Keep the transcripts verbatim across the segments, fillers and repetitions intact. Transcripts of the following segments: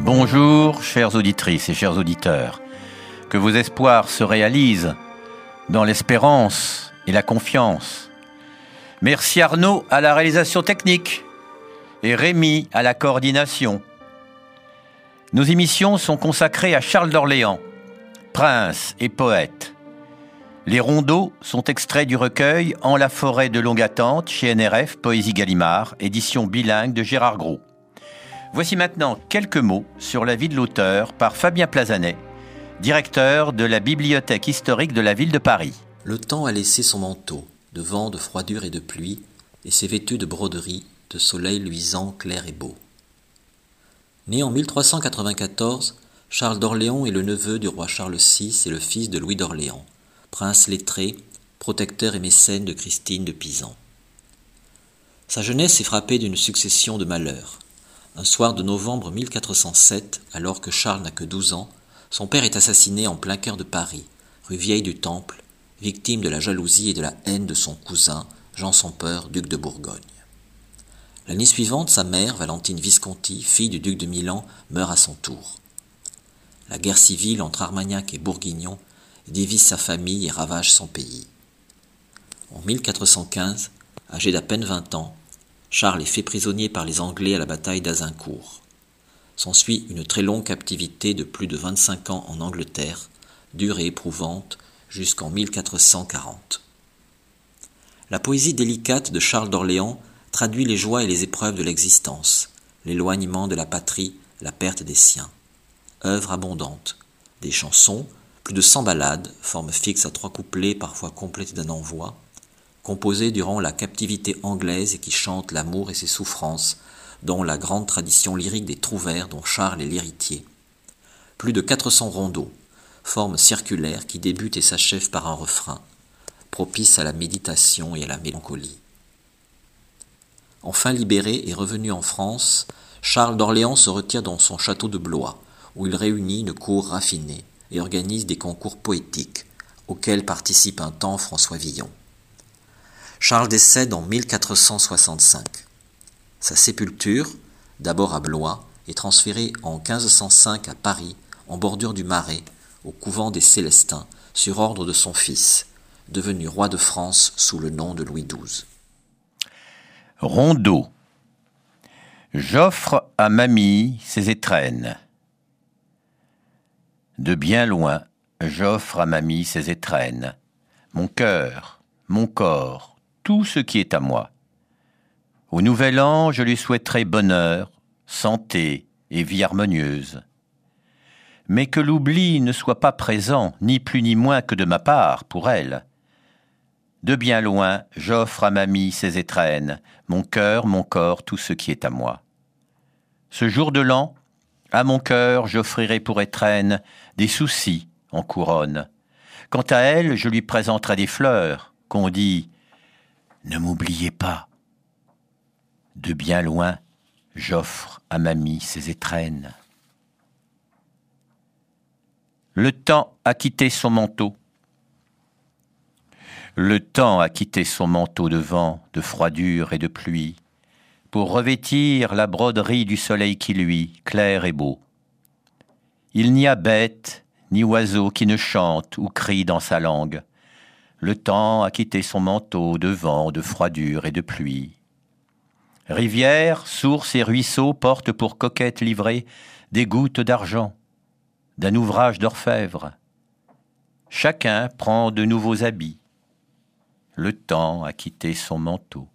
Bonjour, chères auditrices et chers auditeurs. Que vos espoirs se réalisent dans l'espérance et la confiance. Merci Arnaud à la réalisation technique et Rémi à la coordination. Nos émissions sont consacrées à Charles d'Orléans, prince et poète. Les rondeaux sont extraits du recueil En la forêt de longue attente chez N R F Poésie Gallimard, édition bilingue de Gérard Gros. Voici maintenant quelques mots sur la vie de l'auteur par Fabien Plazanet, directeur de la Bibliothèque historique de la ville de Paris. Le temps a laissé son manteau, de vent, de froidure et de pluie, et s'est vêtu de broderies, de soleil luisant, clair et beau. Né en mille trois cent quatre-vingt-quatorze, Charles d'Orléans est le neveu du roi Charles six et le fils de Louis d'Orléans, prince lettré, protecteur et mécène de Christine de Pisan. Sa jeunesse est frappée d'une succession de malheurs. Un soir de novembre mille quatre cent sept, alors que Charles n'a que douze ans, son père est assassiné en plein cœur de Paris, rue Vieille du Temple, victime de la jalousie et de la haine de son cousin, Jean sans Peur, duc de Bourgogne. L'année suivante, sa mère, Valentine Visconti, fille du duc de Milan, meurt à son tour. La guerre civile entre Armagnac et Bourguignon divise sa famille et ravage son pays. En mille quatre cent quinze, âgé d'à peine vingt ans, Charles est fait prisonnier par les Anglais à la bataille d'Azincourt. S'ensuit une très longue captivité de plus de vingt-cinq ans en Angleterre, dure et éprouvante, jusqu'en mille quatre cent quarante. La poésie délicate de Charles d'Orléans traduit les joies et les épreuves de l'existence, l'éloignement de la patrie, la perte des siens. Œuvre abondante, des chansons, plus de cent ballades, forme fixe à trois couplets parfois complétées d'un envoi, composées durant la captivité anglaise et qui chantent l'amour et ses souffrances, dont la grande tradition lyrique des trouvères dont Charles est l'héritier. Plus de quatre cents rondeaux, forme circulaire qui débute et s'achève par un refrain, propice à la méditation et à la mélancolie. Enfin libéré et revenu en France, Charles d'Orléans se retire dans son château de Blois, où il réunit une cour raffinée et organise des concours poétiques, auxquels participe un temps François Villon. Charles décède en mille quatre cent soixante-cinq. Sa sépulture, d'abord à Blois, est transférée en quinze cent cinq à Paris, en bordure du Marais, au couvent des Célestins, sur ordre de son fils, devenu roi de France sous le nom de Louis douze. Rondeau. J'offre à mamie ses étrennes. De bien loin, j'offre à mamie ses étrennes, mon cœur, mon corps, tout ce qui est à moi. Au nouvel an, je lui souhaiterai bonheur, santé et vie harmonieuse. Mais que l'oubli ne soit pas présent, ni plus ni moins que de ma part, pour elle. De bien loin, j'offre à mamie ses étrennes, mon cœur, mon corps, tout ce qui est à moi. Ce jour de l'an, à mon cœur, j'offrirai pour étrenne des soucis en couronne. Quant à elle, je lui présenterai des fleurs, qu'on dit « Ne m'oubliez pas ». De bien loin, j'offre à mamie ses étrennes. Le temps a quitté son manteau. Le temps a quitté son manteau de vent, de froidure et de pluie, pour revêtir la broderie du soleil qui luit, clair et beau. Il n'y a bête ni oiseau qui ne chante ou crie dans sa langue. Le temps a quitté son manteau de vent, de froidure et de pluie. Rivières, sources et ruisseaux portent pour coquettes livrées des gouttes d'argent, d'un ouvrage d'orfèvre. Chacun prend de nouveaux habits. Le temps a quitté son manteau.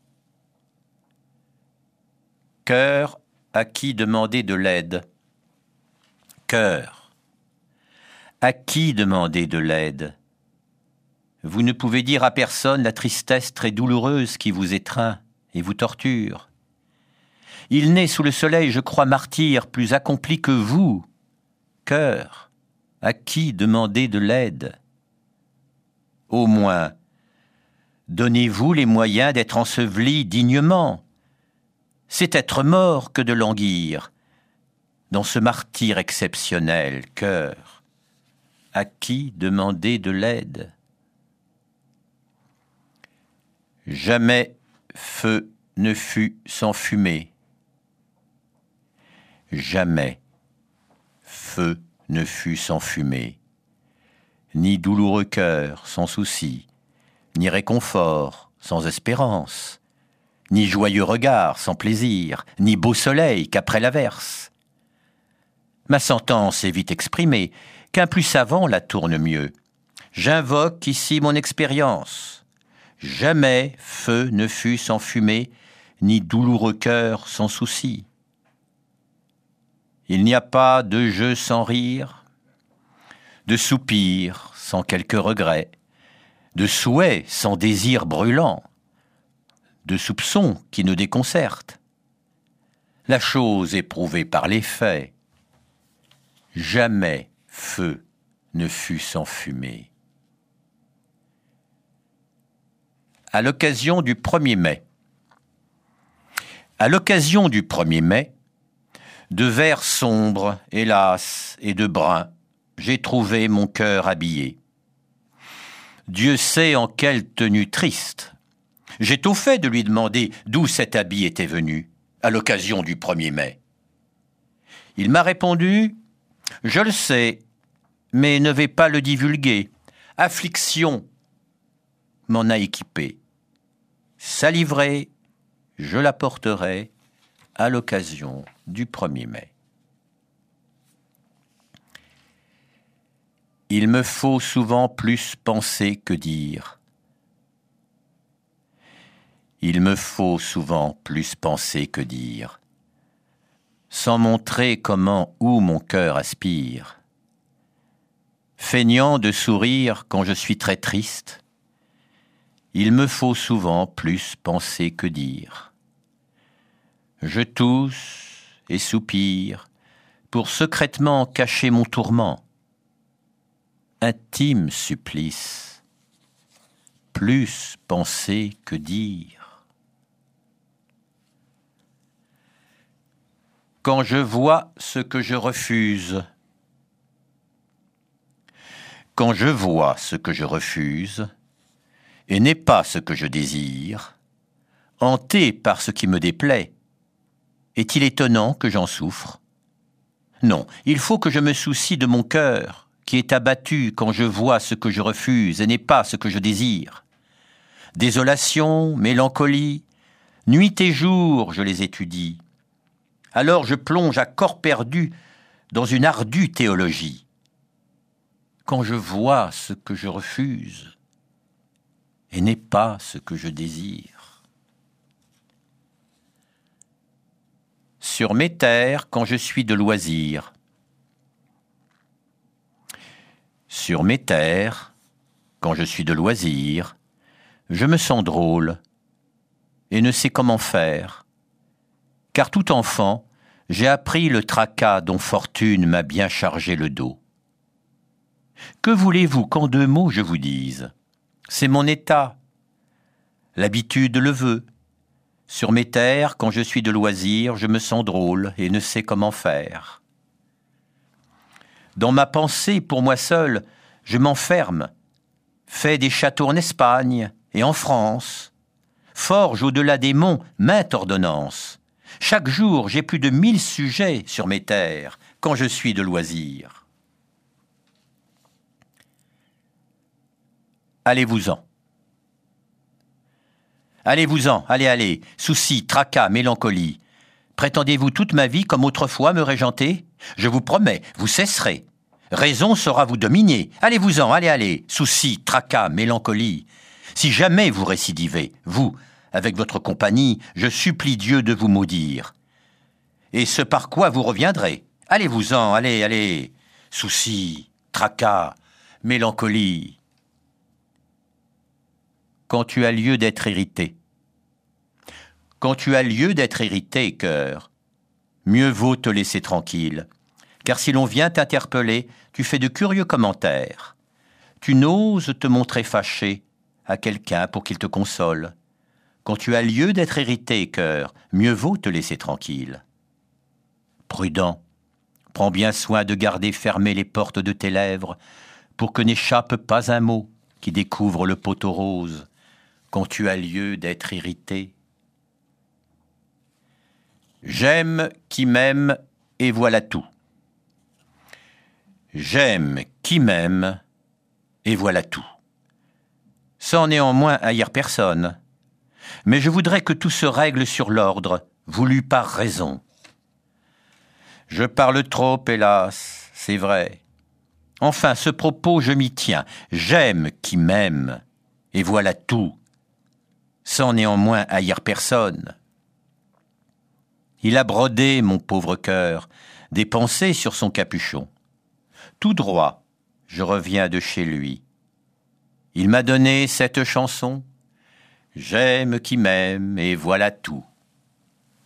Cœur à qui demander de l'aide. Cœur, à qui demander de l'aide? Vous ne pouvez dire à personne la tristesse très douloureuse qui vous étreint et vous torture. Il naît sous le soleil, je crois, martyr, plus accompli que vous. Cœur, à qui demander de l'aide? Au moins, donnez-vous les moyens d'être enseveli dignement. C'est être mort que de languir. Dans ce martyre exceptionnel, cœur, à qui demander de l'aide? Jamais feu ne fut sans fumée. Jamais feu ne fut sans fumée, ni douloureux cœur sans souci, ni réconfort sans espérance, ni joyeux regard sans plaisir, ni beau soleil qu'après l'averse. Ma sentence est vite exprimée, qu'un plus savant la tourne mieux. J'invoque ici mon expérience. Jamais feu ne fut sans fumée, ni douloureux cœur sans souci. Il n'y a pas de jeu sans rire, de soupir sans quelque regret, de souhait sans désir brûlant, de soupçons qui nous déconcertent. La chose est prouvée par les faits. Jamais feu ne fut sans fumée. À l'occasion du premier mai. À l'occasion du premier mai, de vert sombre, hélas, et de brun, j'ai trouvé mon cœur habillé. Dieu sait en quelle tenue triste. J'ai tôt fait de lui demander d'où cet habit était venu, à l'occasion du premier mai. Il m'a répondu « Je le sais, mais ne vais pas le divulguer. Affliction m'en a équipé. Sa livrée, je la porterai à l'occasion du premier mai. » Il me faut souvent plus penser que dire. Il me faut souvent plus penser que dire, sans montrer comment où mon cœur aspire. Feignant de sourire quand je suis très triste, il me faut souvent plus penser que dire. Je tousse et soupire pour secrètement cacher mon tourment. Intime supplice, plus penser que dire. Quand je vois ce que je refuse, quand je vois ce que je refuse, et n'est pas ce que je désire, hanté par ce qui me déplaît, est-il étonnant que j'en souffre? Non, il faut que je me soucie de mon cœur, qui est abattu quand je vois ce que je refuse et n'est pas ce que je désire. Désolation, mélancolie, nuit et jour je les étudie. Alors je plonge à corps perdu dans une ardue théologie. Quand je vois ce que je refuse et n'est pas ce que je désire. Sur mes terres, quand je suis de loisir. Sur mes terres, quand je suis de loisir, je me sens drôle et ne sais comment faire. Car tout enfant, j'ai appris le tracas dont fortune m'a bien chargé le dos. Que voulez-vous qu'en deux mots je vous dise? C'est mon état. L'habitude le veut. Sur mes terres, quand je suis de loisir, je me sens drôle et ne sais comment faire. Dans ma pensée, pour moi seul, je m'enferme, fais des châteaux en Espagne et en France, forge au-delà des monts mainte ordonnance. Chaque jour, j'ai plus de mille sujets sur mes terres quand je suis de loisir. Allez-vous-en. Allez-vous-en, allez, allez, soucis, tracas, mélancolie. Prétendez-vous toute ma vie comme autrefois me régenter? Je vous promets, vous cesserez. Raison saura vous dominer. Allez-vous-en, allez, allez, soucis, tracas, mélancolie. Si jamais vous récidivez, vous, avec votre compagnie, je supplie Dieu de vous maudire. Et ce par quoi vous reviendrez. Allez-vous-en, allez, allez, soucis, tracas, mélancolie. Quand tu as lieu d'être irrité. Quand tu as lieu d'être irrité, cœur, mieux vaut te laisser tranquille, car si l'on vient t'interpeller, tu fais de curieux commentaires. Tu n'oses te montrer fâché à quelqu'un pour qu'il te console. Quand tu as lieu d'être irrité, cœur, mieux vaut te laisser tranquille. Prudent, prends bien soin de garder fermées les portes de tes lèvres, pour que n'échappe pas un mot qui découvre le poteau rose, quand tu as lieu d'être irrité. J'aime qui m'aime, et voilà tout. J'aime qui m'aime, et voilà tout. Sans néanmoins haïr personne. Mais je voudrais que tout se règle sur l'ordre, voulu par raison. Je parle trop, hélas, c'est vrai. Enfin, ce propos, je m'y tiens. J'aime qui m'aime, et voilà tout. Sans néanmoins haïr personne. Il a brodé, mon pauvre cœur, des pensées sur son capuchon. Tout droit, je reviens de chez lui. Il m'a donné cette chanson. J'aime qui m'aime, et voilà tout.